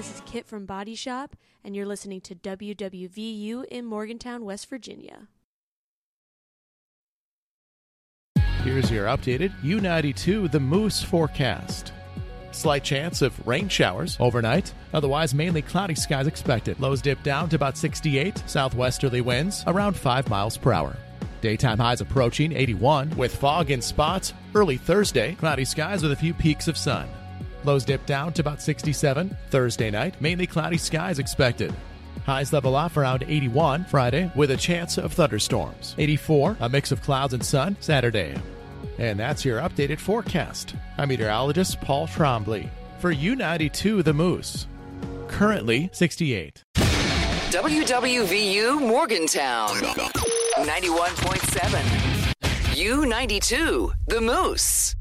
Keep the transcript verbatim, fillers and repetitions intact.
this is Kit from Body Shop, and you're listening to W W V U in Morgantown, West Virginia. Here's your updated U ninety-two The Moose forecast. Slight chance of rain showers overnight. Otherwise, mainly cloudy skies expected. Lows dip down to about sixty-eight. Southwesterly winds around five miles per hour. Daytime highs approaching eighty-one with fog in spots early Thursday. Cloudy skies with a few peaks of sun. Lows dip down to about sixty-seven. Thursday night, mainly cloudy skies expected. Highs level off around eighty-one Friday with a chance of thunderstorms. eighty-four, a mix of clouds and sun Saturday. And that's your updated forecast. I'm meteorologist Paul Trombley for U ninety-two The Moose. Currently sixty-eight. W W V U Morgantown, ninety-one point seven. U ninety-two The Moose.